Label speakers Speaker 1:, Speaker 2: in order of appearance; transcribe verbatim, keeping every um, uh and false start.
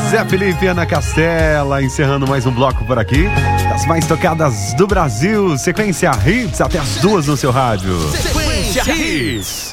Speaker 1: Zé Felipe e Ana Castela, encerrando mais um bloco por aqui. Das mais tocadas do Brasil. Sequência Hits, até as duas no seu rádio.
Speaker 2: Sequência Hits.